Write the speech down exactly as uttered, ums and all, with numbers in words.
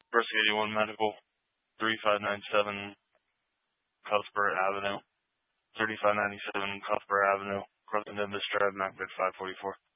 Brisk eighty-one Medical, thirty-five ninety-seven Cuthbert Avenue, thirty-five ninety-seven Cuthbert Avenue, Crossing Nimbus Drive, MacBid five forty-four.